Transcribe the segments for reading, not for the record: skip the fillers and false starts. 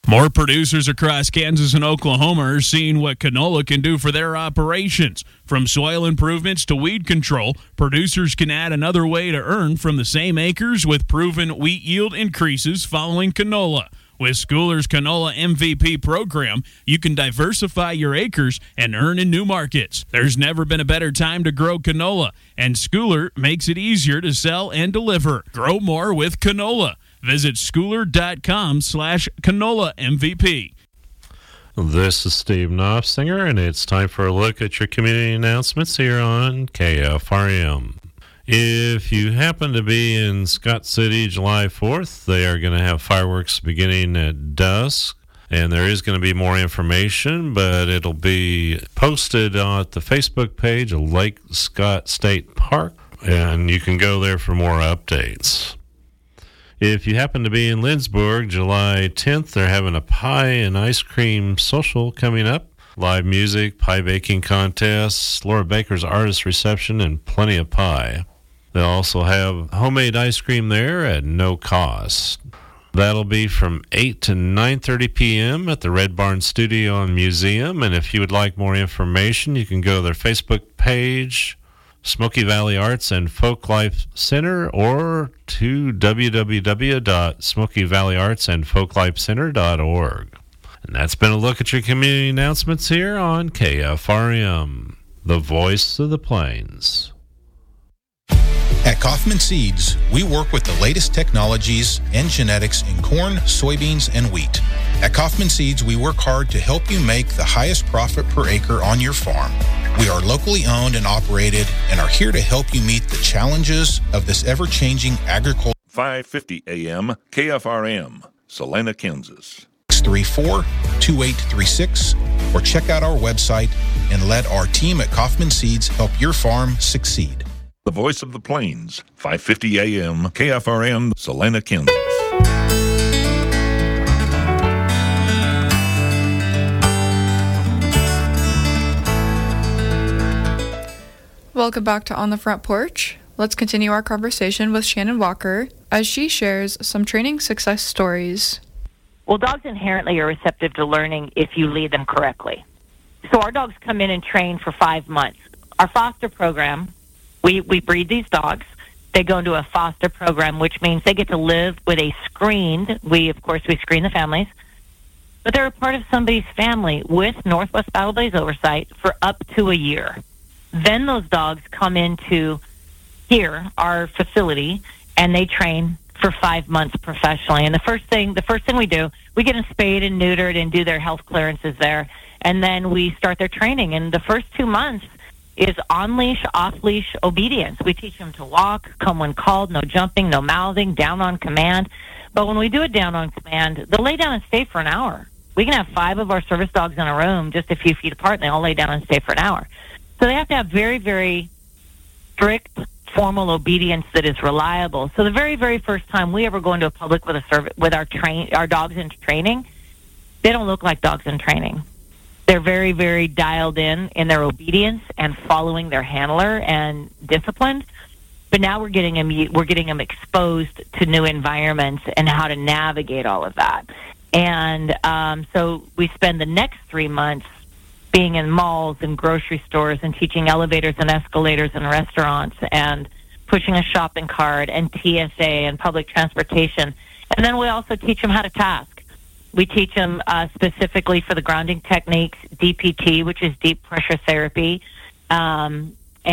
More producers across Kansas and Oklahoma are seeing what canola can do for their operations. From soil improvements to weed control, producers can add another way to earn from the same acres with proven wheat yield increases following canola. With Schooler's Canola MVP program, you can diversify your acres and earn in new markets. There's never been a better time to grow canola, and Schooler makes it easier to sell and deliver. Grow more with canola. Visit schooler.com/canola MVP. This is Steve Knopfsinger, and it's time for a look at your community announcements here on KFRM. If you happen to be in Scott City July 4th, they are going to have fireworks beginning at dusk, and there is going to be more information, but it'll be posted on the Facebook page of Lake Scott State Park, and you can go there for more updates. If you happen to be in Lindsborg, July 10th, they're having a pie and ice cream social coming up. Live music, pie baking contests, Laura Baker's artist reception, and plenty of pie. They'll also have homemade ice cream there at no cost. That'll be from 8 to 9:30 p.m. at the Red Barn Studio and Museum. And if you would like more information, you can go to their Facebook page, Smoky Valley Arts and Folk Life Center, or to www.smokyvalleyartsandfolklifecenter.org. And that's been a look at your community announcements here on KFRM, the voice of the plains. At Kaufman Seeds, we work with the latest technologies and genetics in corn, soybeans, and wheat. At Kaufman Seeds, we work hard to help you make the highest profit per acre on your farm. We are locally owned and operated and are here to help you meet the challenges of this ever-changing agriculture. 550 AM KFRM, Salina, Kansas. 634-2836, or check out our website and let our team at Kaufman Seeds help your farm succeed. The voice of the plains, 550 AM KFRM, Salina, Kansas. Welcome back to On the Front Porch. Let's continue our conversation with Shannon Walker as she shares some training success stories. Well, dogs inherently are receptive to learning if you lead them correctly. So our dogs come in and train for 5 months. Our foster program, we breed these dogs. They go into a foster program, which means they get to live with a screened, we screen the families, but they're a part of somebody's family with Northwest Battle Blaze oversight for up to a year. Then those dogs come into here, our facility, and they train for 5 months professionally. And the first thing we do, we get them spayed and neutered and do their health clearances there. And then we start their training. And the first 2 months is on-leash, off-leash obedience. We teach them to walk, come when called, no jumping, no mouthing, down on command. But when we do it down on command, they'll lay down and stay for an hour. We can have 5 of our service dogs in a room just a few feet apart, and they all lay down and stay for an hour. So they have to have very, very strict, formal obedience that is reliable. So the very, very first time we ever go into a public with our dogs in training, they don't look like dogs in training. They're very, very dialed in their obedience and following their handler and disciplined. But now we're getting them exposed to new environments and how to navigate all of that. And so we spend the next 3 months being in malls and grocery stores and teaching elevators and escalators and restaurants and pushing a shopping cart and TSA and public transportation. And then we also teach them how to task. We teach them specifically for the grounding techniques, DPT, which is deep pressure therapy. And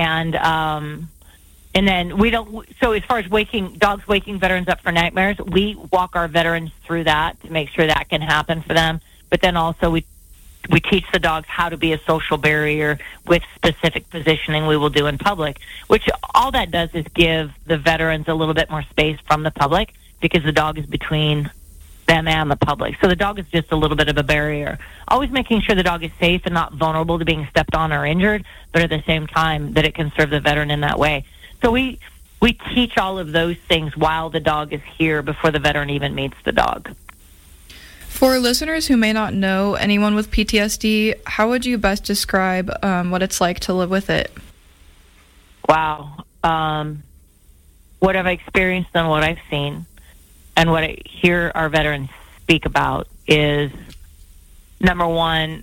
then we don't, so as far as dogs waking veterans up for nightmares, we walk our veterans through that to make sure that can happen for them. But then also we teach the dogs how to be a social barrier with specific positioning we will do in public, which all that does is give the veterans a little bit more space from the public because the dog is between them and the public. So the dog is just a little bit of a barrier. Always making sure the dog is safe and not vulnerable to being stepped on or injured, but at the same time that it can serve the veteran in that way. So we teach all of those things while the dog is here before the veteran even meets the dog. For listeners who may not know anyone with PTSD, how would you best describe what it's like to live with it? Wow. What I've experienced and what I've seen and what I hear our veterans speak about is, number one,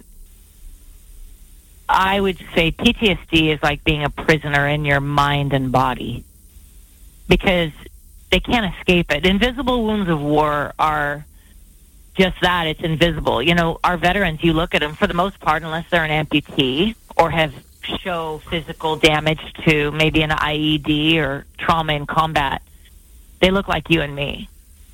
I would say PTSD is like being a prisoner in your mind and body because they can't escape it. Invisible wounds of war are just that. It's invisible. You know, our veterans, you look at them, for the most part, unless they're an amputee or show physical damage to maybe an IED or trauma in combat, they look like you and me.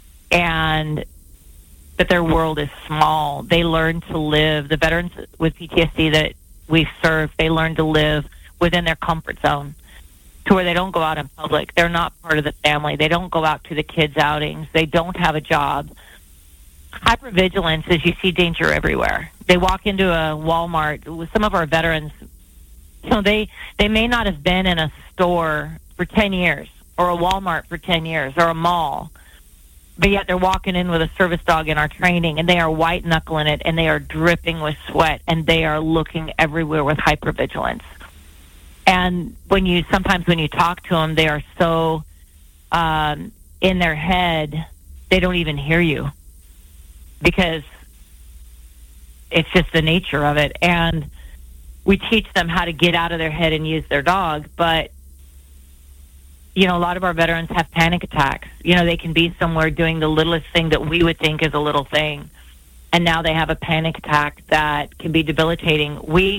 But their world is small. They learn to live. The veterans with PTSD that we serve, they learn to live within their comfort zone to where they don't go out in public. They're not part of the family. They don't go out to the kids' outings. They don't have a job. Hypervigilance is you see danger everywhere. They walk into a Walmart. With some of our veterans, you know, they may not have been in a store for 10 years or a Walmart for 10 years or a mall, but yet they're walking in with a service dog in our training, and they are white-knuckling it, and they are dripping with sweat, and they are looking everywhere with hypervigilance. And sometimes when you talk to them, they are so in their head, they don't even hear you because it's just the nature of it. And we teach them how to get out of their head and use their dog, but you know, a lot of our veterans have panic attacks. You know, they can be somewhere doing the littlest thing that we would think is a little thing, and now they have a panic attack that can be debilitating.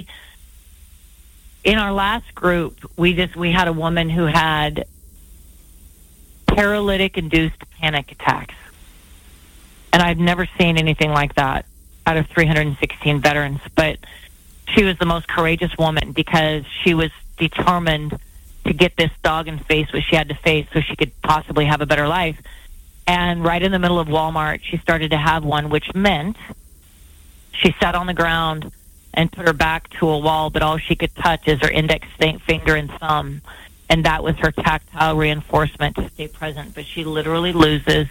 In our last group, we had a woman who had paralytic-induced panic attacks, and I've never seen anything like that out of 316 veterans, but she was the most courageous woman because she was determined to get this dog and face what she had to face so she could possibly have a better life. And right in the middle of Walmart, she started to have one, which meant she sat on the ground and put her back to a wall, but all she could touch is her index finger and thumb. And that was her tactile reinforcement to stay present. But she literally loses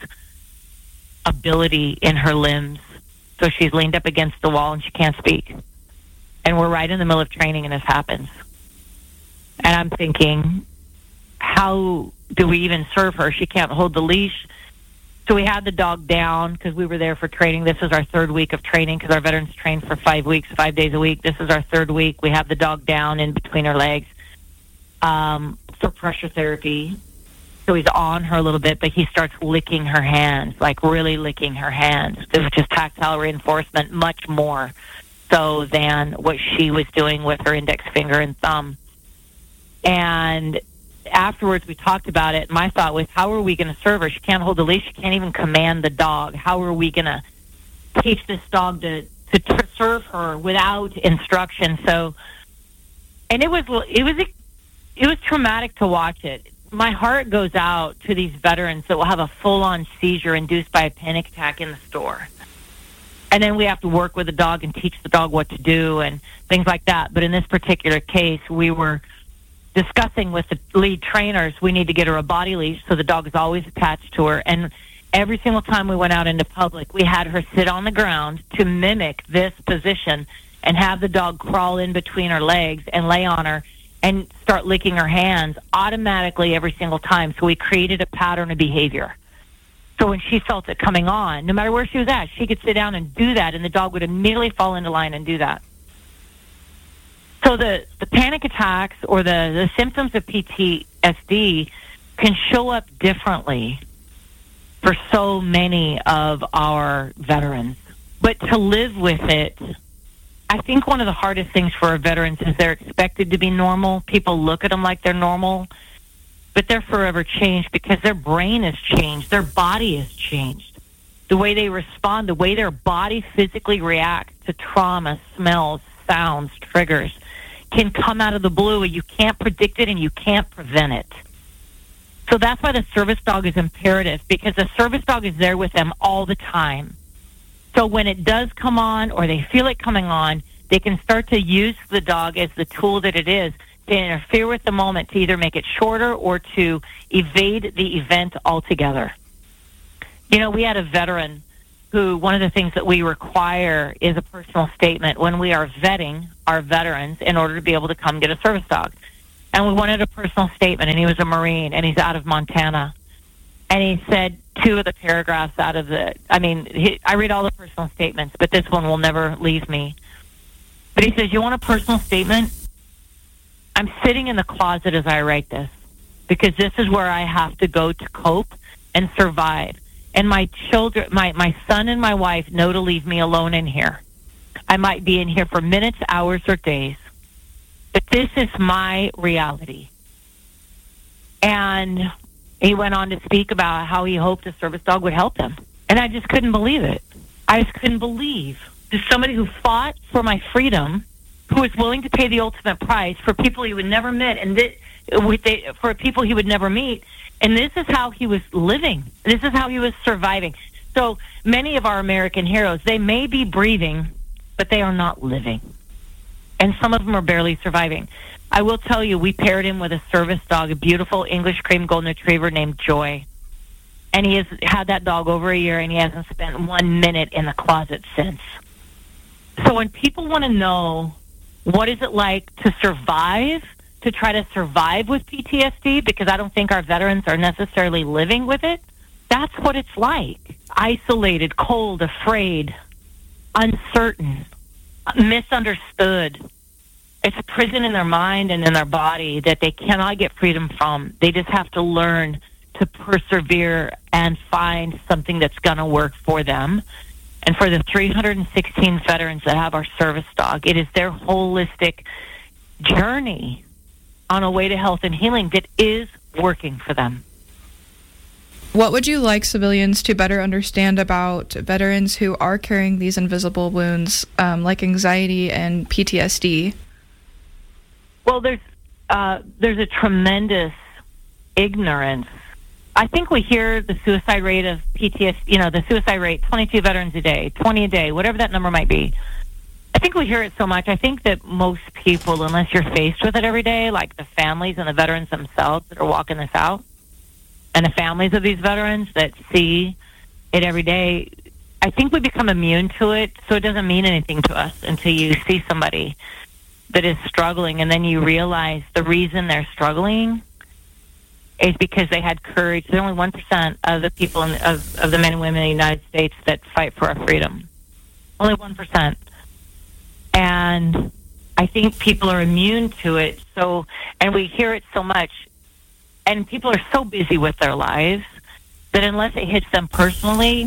ability in her limbs. So she's leaned up against the wall and she can't speak. And we're right in the middle of training and this happens. And I'm thinking, how do we even serve her? She can't hold the leash. So we had the dog down because we were there for training. This is our third week of training because our veterans train for 5 weeks, 5 days a week. This is our third week. We have the dog down in between her legs for pressure therapy. So he's on her a little bit, but he starts licking her hands, like really licking her hands. This is just tactile reinforcement, much more so than what she was doing with her index finger and thumb. And afterwards, we talked about it. My thought was, how are we going to serve her? She can't hold the leash. She can't even command the dog. How are we going to teach this dog to serve her without instruction? So, and it was traumatic to watch it. My heart goes out to these veterans that will have a full-on seizure induced by a panic attack in the store. And then we have to work with the dog and teach the dog what to do and things like that. But in this particular case, we were discussing with the lead trainers, we need to get her a body leash so the dog is always attached to her. And every single time we went out into public, we had her sit on the ground to mimic this position and have the dog crawl in between her legs and lay on her and start licking her hands automatically every single time. So we created a pattern of behavior. So when she felt it coming on, no matter where she was at, she could sit down and do that, and the dog would immediately fall into line and do that. So the panic attacks or the symptoms of PTSD can show up differently for so many of our veterans. But to live with it, I think one of the hardest things for our veterans is they're expected to be normal. People look at them like they're normal, but they're forever changed because their brain has changed. Their body has changed. The way they respond, the way their body physically reacts to trauma, smells, sounds, triggers, can come out of the blue, and you can't predict it and you can't prevent it. So that's why the service dog is imperative, because the service dog is there with them all the time. So when it does come on or they feel it coming on, they can start to use the dog as the tool that it is to interfere with the moment, to either make it shorter or to evade the event altogether. You know, we had a veteran who, one of the things that we require is a personal statement when we are vetting our veterans in order to be able to come get a service dog. And we wanted a personal statement, and he was a Marine, and he's out of Montana. And he said two of the paragraphs out of the, I read all the personal statements, but this one will never leave me. But he says, you want a personal statement? I'm sitting in the closet as I write this because this is where I have to go to cope and survive. And my children, my son and my wife know to leave me alone in here. I might be in here for minutes, hours, or days. But this is my reality. And he went on to speak about how he hoped a service dog would help him. And I just couldn't believe it. I just couldn't believe there's somebody who fought for my freedom, who was willing to pay the ultimate price for people he would never meet, and for people he would never meet. And this is how he was living. This is how he was surviving. So many of our American heroes, they may be breathing, but they are not living. And some of them are barely surviving. I will tell you, we paired him with a service dog, a beautiful English cream golden retriever named Joy. And he has had that dog over a year, and he hasn't spent 1 minute in the closet since. So when people want to know what is it like to survive, to try to survive with PTSD, because I don't think our veterans are necessarily living with it, that's what it's like. Isolated, cold, afraid, uncertain, misunderstood. It's a prison in their mind and in their body that they cannot get freedom from. They just have to learn to persevere and find something that's going to work for them. And for the 316 veterans that have our service dog, it is their holistic journey on a way to health and healing that is working for them. What would you like civilians to better understand about veterans who are carrying these invisible wounds, like anxiety and PTSD? Well, there's a tremendous ignorance. I think we hear the suicide rate of PTSD, the suicide rate, 22 veterans a day, 20 a day, whatever that number might be. I think we hear it so much. I think that most people, unless you're faced with it every day, like the families and the veterans themselves that are walking this out, and the families of these veterans that see it every day, I think we become immune to it, so it doesn't mean anything to us until you see somebody that is struggling, and then you realize the reason they're struggling is because they had courage. There's only 1% of the people of the men and women in the United States that fight for our freedom. Only 1%. And I think people are immune to it. So, and we hear it so much, and people are so busy with their lives that unless it hits them personally,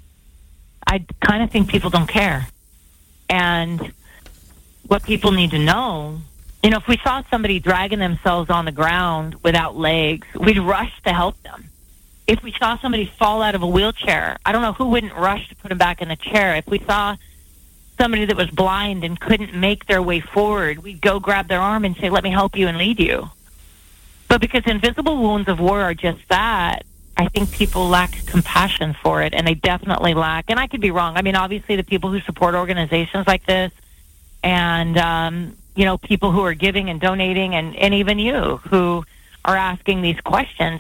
I kind of think people don't care. And what people need to know, if we saw somebody dragging themselves on the ground without legs, we'd rush to help them. If we saw somebody fall out of a wheelchair, I don't know who wouldn't rush to put them back in the chair. If we saw somebody that was blind and couldn't make their way forward, we'd go grab their arm and say, let me help you and lead you. But because invisible wounds of war are just that, I think people lack compassion for it, and they definitely lack, and I could be wrong. I mean, obviously the people who support organizations like this and, people who are giving and donating and even you who are asking these questions,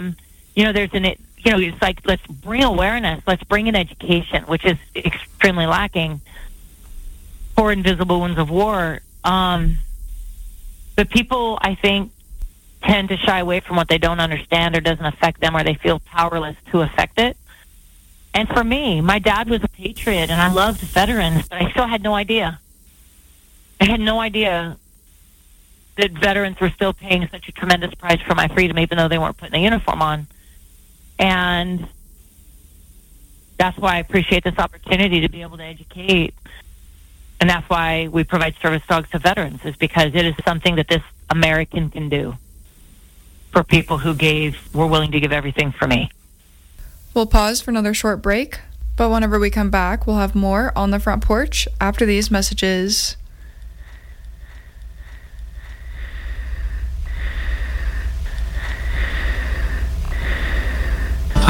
it's like, let's bring awareness, let's bring in education, which is extremely lacking for invisible wounds of war. But people, I think, tend to shy away from what they don't understand or doesn't affect them, or they feel powerless to affect it. And for me, my dad was a patriot, and I loved veterans, but I still had no idea. I had no idea that veterans were still paying such a tremendous price for my freedom, even though they weren't putting a uniform on. And that's why I appreciate this opportunity to be able to educate. And that's why we provide service dogs to veterans, is because it is something that this American can do for people who were willing to give everything for me. We'll pause for another short break, but whenever we come back, we'll have more on the front porch after these messages.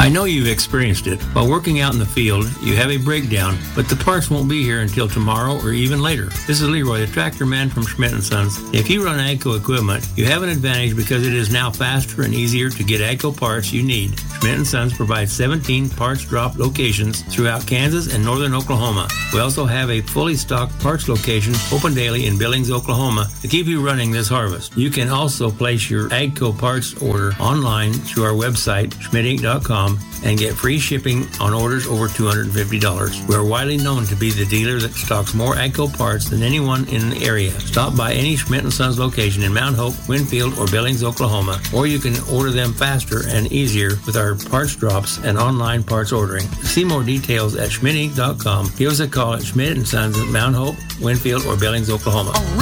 I know you've experienced it. While working out in the field, you have a breakdown, but the parts won't be here until tomorrow or even later. This is Leroy, the tractor man from Schmidt & Sons. If you run AGCO equipment, you have an advantage because it is now faster and easier to get AGCO parts you need. Schmidt & Sons provides 17 parts drop locations throughout Kansas and northern Oklahoma. We also have a fully stocked parts location open daily in Billings, Oklahoma to keep you running this harvest. You can also place your AGCO parts order online through our website, schmidtinc.com, and get free shipping on orders over $250. We are widely known to be the dealer that stocks more AGCO parts than anyone in the area. Stop by any Schmidt & Sons location in Mount Hope, Winfield, or Billings, Oklahoma, or you can order them faster and easier with our parts drops and online parts ordering. See more details at schmidtinc.com. Give us a call at Schmidt & Sons at Mount Hope, Winfield, or Billings, Oklahoma.